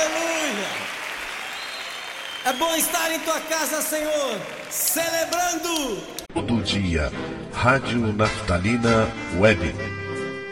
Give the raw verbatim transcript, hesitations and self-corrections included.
Aleluia! É bom estar em tua casa, Senhor, celebrando. Todo dia, Rádio Naftalina Web.